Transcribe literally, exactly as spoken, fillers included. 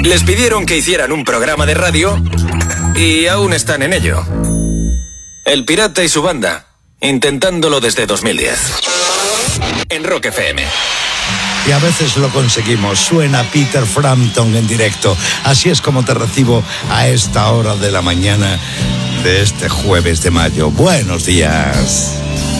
Les pidieron que hicieran un programa de radio y aún están en ello. El Pirata y su banda, intentándolo desde dos mil diez. En Rock F M. Y a veces lo conseguimos. Suena Peter Frampton en directo. Así es como te recibo a esta hora de la mañana de este jueves de mayo. Buenos días.